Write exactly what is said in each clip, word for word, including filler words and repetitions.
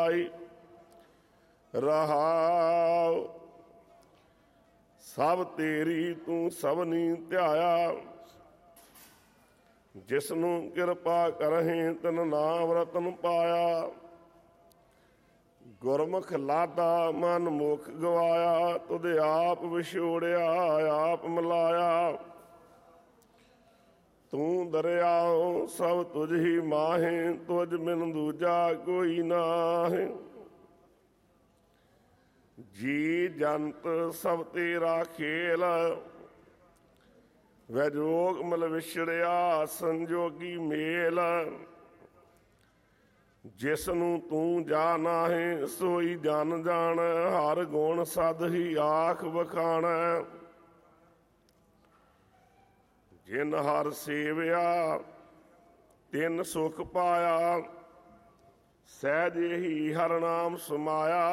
जाय। रहाओ सब तेरी तू सबनी ध्याया, जिसनों किरपा करहीं तिन नाम रतन पाया। गुरमुख लादा मन मुख गवाया, तुध आप विछोड़िया आप मिलाया। तू दरियाओ सब तुझ ही माहे, तुझ बिन दूजा कोई नाहे। जी जंत सब तेरा खेल, वैजोग मल विछड़िया संजोगी मेल। जिसनू तू जाना है सोई जन जान, हर गुण सद ही आख बखान। जिन हर सेविया तिन सुख पाया, सहज ही हर नाम समाया।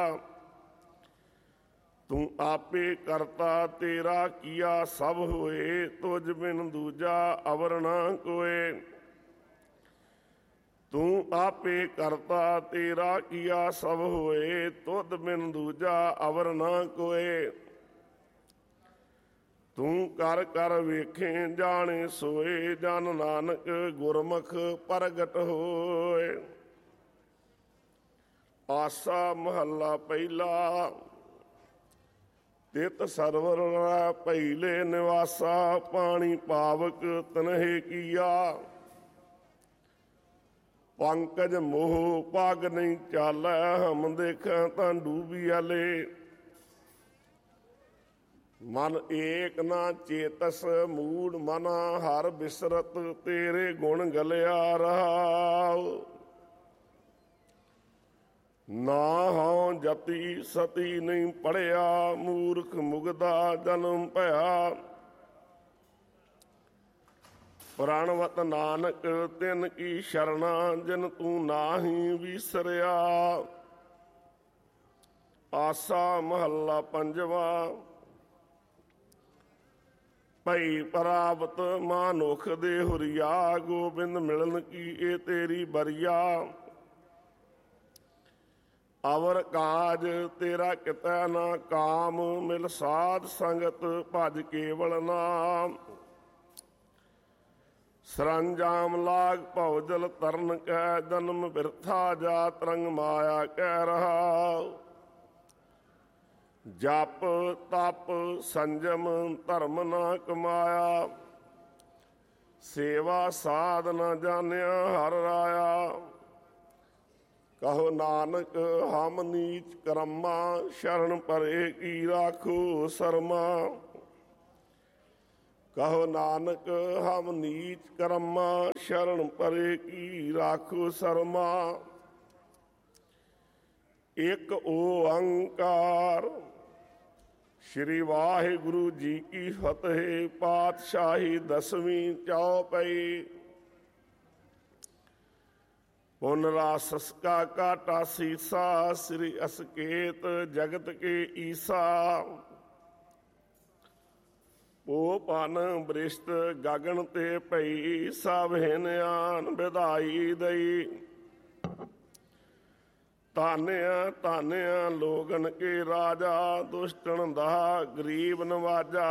तू आपे करता तेरा किया सब होए, तुझ बिन दूजा अवर ना कोय। तू आपे करता तेरा किया सब होए, तुध बिन दूजा अवर ना कोय। तू कर कर वेखे जाने सोए, जन नानक गुरमुख प्रगट होए। आसा महला पहला, तित सरवर पहले निवासा। पानी पावक तनहे किया, पंकज मोह पग नहीं चालै। हम देखा तां डूबियाले, मन एक ना चेतस मूड मना। हर बिसरत तेरे गुण गलिया रहा। ना हाँ जति सती नहीं पढ़िया, मूर्ख मुगदा जन्म भया। प्राणवत नानक तिन की शरणा, जिन तू नाही विसरिया। आसा महला पंजवा, भई परावत मानुख दे हुरिया। गोबिंद मिलन की ए तेरी बरिया। अवर काज तेरा कितै ना काम, मिल साध संगत भज केवल नाम। सरंजाम लाग भवजल तरन कै, जन्म बिरथा जात रंग माया कह रहा। जप तप संजम धर्म ना कमाया, सेवा साध न जानिया हर राया। कहो नानक हम नीच करमा, शरण परे की राखो शर्मा। कहो नानक हम नीच कर्मा, शरण परे की राखो शर्मा। एक ओंकार श्री वाहिगुरु जी की फतेह। पातशाही दसवीं चौपाई। पुनरासस का काटा सीसा, श्री असकेत जगत के ईसा। ओ पन बृष्ट गगन ते पई, सब हिनयान विदाई दई। तानिया तानिया लोगन के राजा, दुष्टन दा गरीब नवाजा।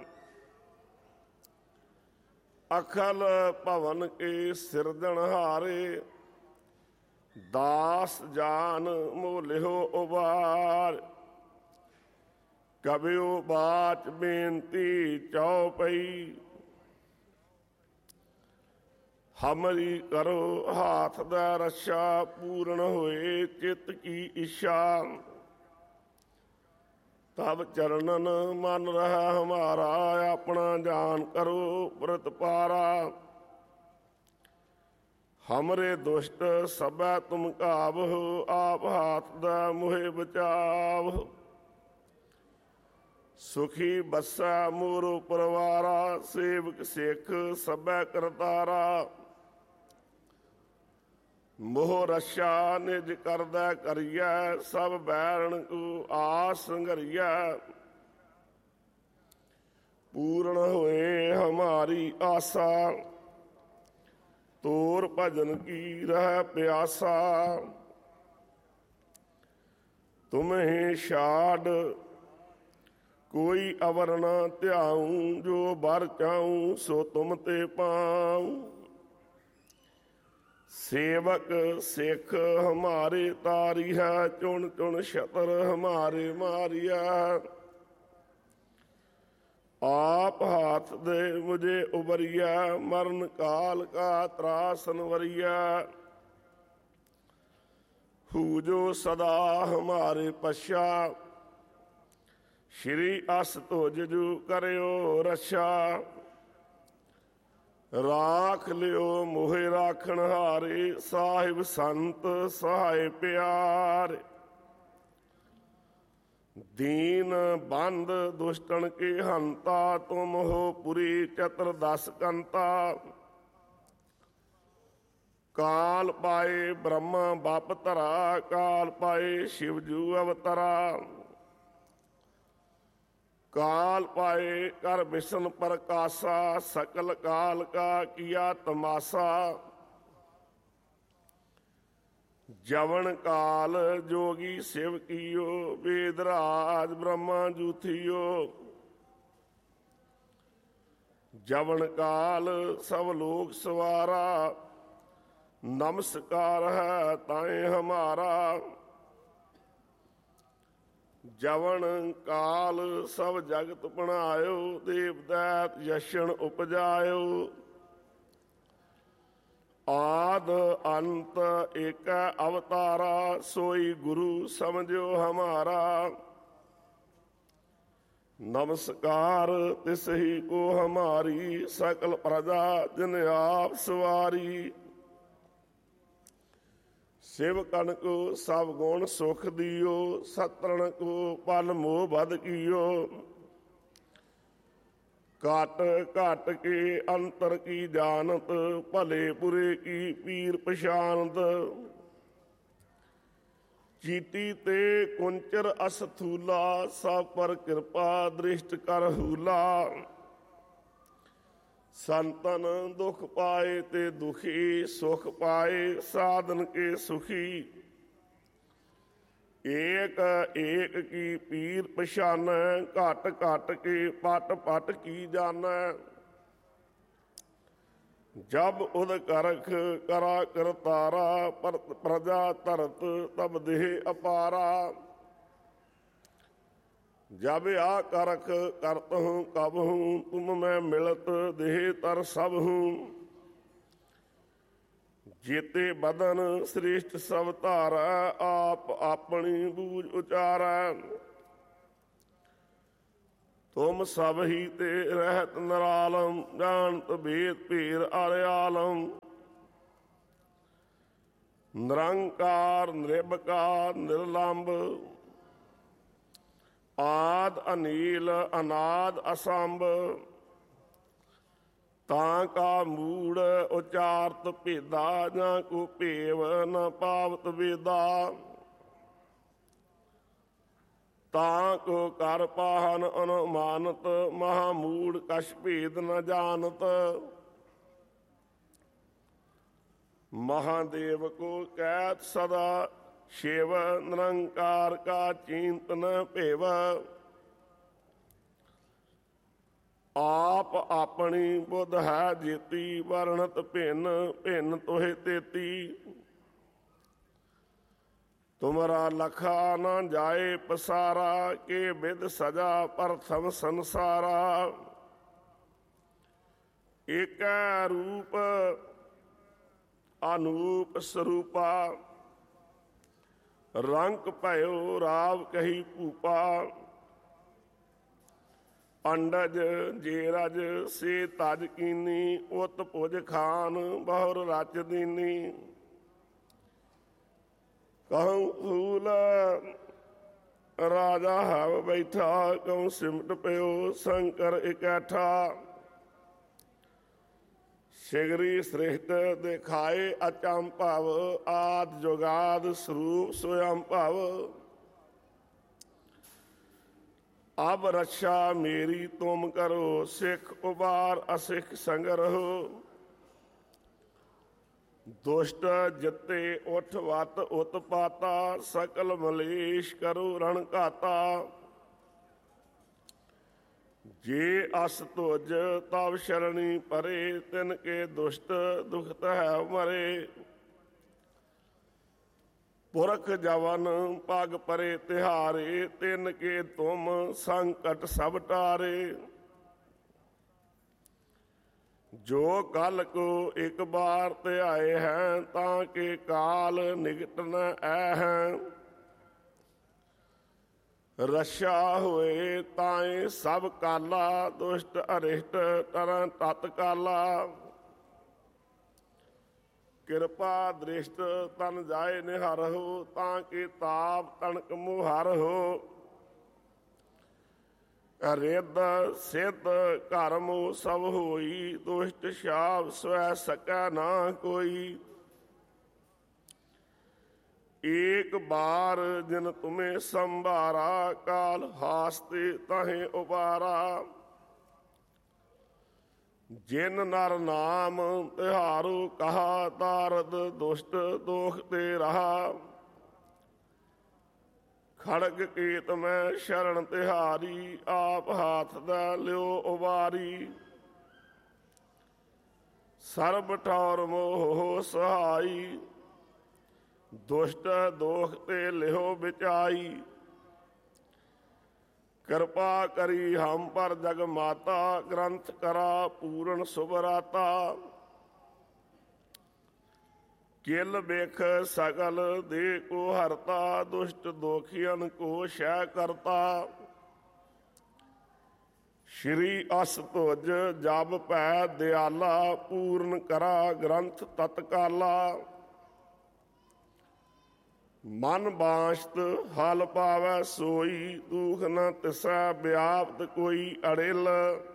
अखल भवन के सिरजनहारे, दास जान मोलिहो उबार। कबियो बाच बेनती चौपई, हमरी करो हाथ दा रक्षा। पूर्ण होए चित की इच्छा, तब चरणन मन रहा हमारा। अपना जान करो प्रतपारा, हमरे दुष्ट सबै तुम काबहो। आप हाथ दा मुहे बचाव, सुखी बसा मोरो परवारा। सेवक सिख सबै करतारा, मोह रक्षा निज करदै करियै। सब बैरन को आस संघरियै, पूर्ण होए हमारी आशा। तोर भजन की रह प्यासा, ਤੁਮਹਿ ਛਾੜ ਕੋਈ ਅਵਰ ਨਾ ਧਿਆਊ, ਜੋ ਬਰ ਚਾਹੂੰ ਸੋ ਤੁਮ ਤੇ ਪਾਊ। ਸੇਵਕ ਸਿੱਖ ਹਮਾਰੇ ਤਾਰੀ ਹੈ, ਚੁਣ ਚੁਣ ਛਤਰ ਹਮਾਰੇ ਮਾਰਿਆ। ਆਪ ਹਾਥ ਦੇ ਮੁਝੇ ਉਬਰਿਆ, ਮਰਨ ਕਾਲ ਕਾ ਤਰਾਸਨ ਵਰਿਆ। ਹੂ ਜੋ ਸਦਾ ਹਮਾਰੇ ਪਛਾ, ਸ਼੍ਰੀ ਅਸ ਤੁਜ ਜੂ ਕਰਿਓ ਰਛਾ। ਰਾਖ ਲਿਓ ਮੋਹਿ ਰਾਖਣ ਹਾਰੇ, ਸਾਹਿਬ ਸੰਤ ਸਹਾਇ ਪਿਆਰੇ। ਦੀਨ ਬੰਦ ਦੁਸ਼ਟਣ ਕੇ ਹੰਤਾ, ਤੁਮ ਹੋ ਪੁਰੀ ਚਤਰ ਦਸ ਕੰਤਾ। ਕਾਲ ਪਾਏ ਬ੍ਰਹਮਾ ਬਪ ਧਰਾ, ਕਾਲ ਪਾਏ ਸ਼ਿਵ ਜੂ ਅਵਤਰਾ। ਕਾਲ ਪਾਏ ਕਰ ਵਿਸ਼ਨ ਪ੍ਰਕਾਸ਼ਾ, ਸਕਲ ਕਾਲ ਕਾ ਕੀਆ ਤਮਾਸਾ। ਜਵਨ ਕਾਲ ਜੋਗੀ ਸਿਵ ਕੀਓ, ਵੇਦ ਰਾਜ ਬ੍ਰਹਮਾ ਜੂਥੀਓ। ਜਵਨ ਕਾਲ ਸਭ ਲੋਕ ਸਵਾਰਾ, ਨਮਸਕਾਰ ਹੈ ਤਾਏ ਹਮਾਰਾ। ਜਵਨ ਕਾਲ ਸਭ ਜਗਤ ਬਣਾਇਓ, ਦੇਵ ਦੈਤ ਯਸ਼ਨ ਉਪਜਾਇਓ। ਆਦ ਅੰਤ ਏਕ ਅਵਤਾਰਾ, ਸੋਈ ਗੁਰੂ ਸਮਝਿਓ ਹਮਾਰਾ। ਨਮਸਕਾਰ ਤਿਸ ਹੀ ਕੋ ਹਮਾਰੀ, ਸਕਲ ਪ੍ਰਜਾ ਜਿਨ ਆਪ ਸਵਾਰੀ। ਸੇਵਕਨ ਕੋ ਸਭ ਗੁਣ ਸੁਖ ਦਿਓ, ਸਤਰਨ ਕੋ ਪਲ ਮੋਹ ਬਦ ਕੀਓ। ਘਟ ਘਟ ਕੇ ਅੰਤਰ ਕੀ ਜਾਣਤ, ਭਲੇ ਬੁਰੇ ਕੀ ਪੀਰ ਪਛਾਨਤ। ਚੀਟੀ ਤੇ ਕੁੰਚਰ ਅਸਥੂਲਾ, ਸਭ ਪਰ ਕਿਰਪਾ ਦ੍ਰਿਸ਼ਟ ਕਰ ਹੂਲਾ। ਸੰਤਨ ਦੁਖ ਪਾਏ ਤੇ ਦੁਖੀ, ਸੁਖ ਪਾਏ ਸਾਧਨ ਕੇ ਸੁਖੀ। ਏਕ ਏਕ ਕੀ ਪੀਰ ਪਛਾਨੈ, ਘਟ ਘਟ ਕੇ ਪਟ ਪਟ ਕੀ ਜਾਣੈ। ਜਬ ਉਦ ਕਰਖ ਕਰਾ ਕਰਤਾਰਾ, ਪ੍ਰਜਾ ਧਰਤ ਤਬ ਦੇਹ ਅਪਾਰਾ। ਜਬ ਆ ਕਰਖ ਕਰਤ ਹੂੰ ਕਬ ਹੂੰ, ਤੁਮ ਮੈਂ ਮਿਲਤ ਦੇਹ ਤਰ ਸਭ ਹੂੰ। ਜੇਤੇ ਬਦਨ ਸ੍ਰੇਸ਼ਟ ਸਭ ਧਾਰੈ, ਆਪ ਆਪਣੀ ਬੂਝ ਉਚਾਰੈ। ਤੁਮ ਸਭ ਹੀ ਤੇ ਰਹਿਤ ਨਿਰਾਲਮ, ਜਾਣਤ ਭੇਦ ਭੇਦ ਅਰ ਆਲਮ। ਨਿਰੰਕਾਰ ਨਿਰਭਕਾਰ ਨਿਰਲੰਭ, ਆਦ ਅਨੀਲ ਅਨਾਦ ਅਸੰਭ। ਤਾਂ ਕਾ ਮੂੜ ਉਚਾਰਤ ਭੇਦਾ, ਜਾਂ ਕੋ ਭੇਵ ਨ ਪਾਵਤ ਵੇਦਾ। ਤਾਂ ਕੋ ਕਰ ਪਾਹਨ ਅਨੁਮਾਨਤ, ਮਹਾਮੂੜ ਕਛ ਭੇਦ ਨ ਜਾਣਤ। ਮਹਾਦੇਵ ਕੋ ਕਹਿਤ ਸਦਾ ਸ਼ਿਵ, ਨਿਰੰਕਾਰ ਕਾ ਚਿੰਤ ਨ ਭੇਵ। ਆਪ ਆਪਣੀ ਬੁੱਧ ਹੈ ਜੇਤੀ, ਵਰਣਤ ਭਿੰਨ ਭਿੰਨ ਤੋਹਿ ਤੇਤੀ। ਤੁਮਰਾ ਲਖਾ ਨਾ ਜਾਏ ਪਸਾਰਾ, ਕੇ ਬਿਦ ਸਜਾ ਪ੍ਰਥਮ ਸੰਸਾਰਾ। ਏਕੈ ਰੂਪ ਅਨੂਪ ਸਰੂਪਾ, ਰੰਗ ਭਇਓ ਰਾਵ ਕਹੀ ਭੂਪਾ। ਅੰਡਜ ਜੇ ਰਜ ਸੇ ਤਜ ਕੀਨੀ, ਉਤ ਭੁਜ ਖਾਨ ਬਹੁਰ ਰਚ ਦੀਨੀ। ਕਹੂੰ ਫੂਲ ਰਾਜਾ ਹਵ ਬੈਠਾ, ਕਹੂੰ ਸਿਮਟ ਪਿਓ ਸ਼ੰਕਰ ਇਕੱਠਾ। ਸਿਗਰੀ ਸ੍ਰਿਸ਼ਟ ਦਿਖਾਏ ਅਚੰਭਵ, ਆਦ ਜੁਗਾਦ ਸਰੂਪ ਸਵਯੰ ਭਵ। ਅਬ ਰਛਾ ਮੇਰੀ ਤੁਮ ਕਰੋ, ਸਿੱਖ ਉਬਾਰ ਅਸਿੱਖ ਸੰਗ ਰਹੋ। ਦੁਸ਼ਟ ਜਿੱਤੇ ਉਠ ਵਤ ਉਤਪਾਤਾ, ਸਕਲ ਮਲੇਸ਼ ਕਰੋ ਰਣ ਘਾਤਾ। ਜੇ ਅਸ ਤੁਜ ਤਵ ਸ਼ਰਣੀ ਪਰੇ, ਤਿਨ ਕੇ ਦੁਸ਼ਟ ਦੁਖਤ ਹੈ ਮਰੇ। ਪੁਰਖ ਜਵਨ ਪਗ ਪਰੇ ਤਿਹਾਰੇ, ਤਿਨ ਕੇ ਤੁਮ ਸੰਕਟ ਸਭ ਟਾਰੇ। ਜੋ ਕਲ ਕੋ ਇੱਕ ਬਾਰ ਧਿਆਏ ਹੈ, ਤਾਂ ਕੇ ਕਾਲ ਨਿਕਟ ਨ ਐ ਹੈ। ਰਛਾ ਹੋਏ ਤਾਏ ਸਭ ਕਾਲਾ, ਦੁਸ਼ਟ ਅਰਿਸ਼ਟ ਤਰਨ ਤਤ ਕਾਲਾ। ਕਿਰਪਾ ਦ੍ਰਿਸ਼ਟ ਤਨ ਜਾਏ ਨਿਹਰਹੁ, ਤਾਂ ਕਿ ਤਾਪ ਤਣਕ ਮੁਹਰਹੁ। ਰਿੱਧ ਸਿੱਧ ਕਰਮ ਸਭ ਹੋਈ, ਦੁਸ਼ਟ ਛਾਪ ਸਵੈ ਸਕੈ ਨਾ ਕੋਈ। ਏਕ ਬਾਰ ਜਿਨ ਤੁਮੇ ਸੰਭਾਰਾ, ਕਾਲ ਹਾਸਤੇ ਤਾਹੇ ਉਬਾਰਾ। ਜਿਨ ਨਰ ਨਾਮ ਤਿਹਾਰੂ ਕਹਾ, ਤਾਰਦ ਦੁਸ਼ਟ ਦੋਖ ਤੇ ਰਹਾ। ਖੜਗ ਕੀਤ ਮੈਂ ਸ਼ਰਨ ਤਿਹਾਰੀ, ਆਪ ਹਾਥ ਦਾ ਲਿਓ ਉਬਾਰੀ। ਸਰਬ ਠੌਰ ਮੋਹ ਸਹਾਈ, ਦੁਸ਼ਟ ਦੋਖ ਤੇ ਲਿਓ ਵਿਚਾਈ। ਕਿਰਪਾ ਕਰੀ ਹਮ ਪਰ ਜਗ ਮਾਤਾ, ਗ੍ਰੰਥ ਕਰਾ ਪੂਰਨ ਸੁਭਰਾਤਾ। ਕਿਲ ਬਿਖ ਸਗਲ ਦੇ ਕੋ ਹਰਤਾ, ਦੁਸ਼ਟ ਦੋਖੀਅਨ ਕੋ ਸ਼ੈ ਕਰਤਾ। ਸ਼੍ਰੀ ਅਸ ਤੁਜ ਜਬ ਭੈ ਦਿਆਲਾ, ਪੂਰਨ ਕਰਾ ਗ੍ਰੰਥ ਤਤਕਾਲਾ। ਮਨ ਬਾਸ਼ਤ ਹਲ ਪਾਵੈ ਸੋਈ, ਦੂਖ ਨ ਤਿਸੈ ਵਿਆਪਤ ਕੋਈ ਅੜਿਲ।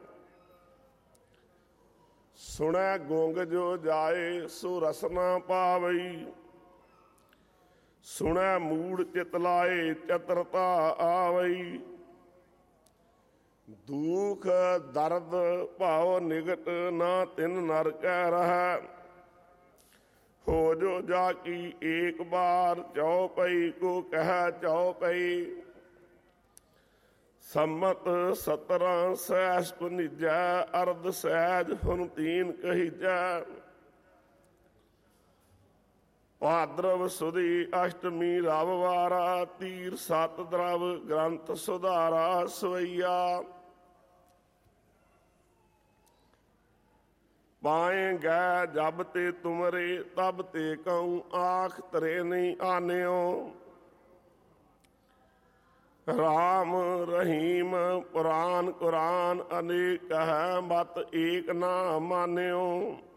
ਸੁਣੈ ਗੁੰਗ ਜੋ ਜਾਏ, ਸੋ ਰਸ ਨ ਪਾਵਈ। ਸੁਣੈ ਮੂੜ ਚਿਤ ਲਾਏ, ਚਤਰਤਾ ਆਵਈ। ਦੁਖ ਦਰਦ ਭਾਉ ਨਿਗਟ, ਨਾ ਤਿਨ ਨਰ ਕੈ ਰਹੈ। ਹੋ ਜੋ ਜਾ ਕੀ ਏਕ ਬਾਰ, ਚਉਪਈ ਕੋ ਕਹਿ ਚਉਪਈ। ਸੰਮਤ ਸਤਰਾਂ ਸੈਸ ਪੁਨੀਜੈ, ਅਰਧ ਸਹਿਜ ਹੁਣ ਤੀਨ ਕਹੀਜੈ। ਭਾਦਰਵ ਸੁਦੀ ਅਸ਼ਟਮੀ ਰਵਿਵਾਰਾ, ਤੀਰ ਸਤ ਦਰਵ ਗ੍ਰੰਥ ਸੁਧਾਰਾ ਸਵਈਆ। ਪਾਏ ਗੈ ਜਬ ਤੇ ਤੁਮਰੇ, ਤਬ ਤੇ ਕਉ ਆਖ ਤਰੇ ਨਹੀਂ ਆਨਿਓ। ਰਾਮ ਰਹੀਮ ਪੁਰਾਨ ਕੁਰਾਨ, ਅਨੇਕ ਹੈ ਮਤ ਏਕ ਨਾ ਮਾਨਿਓ।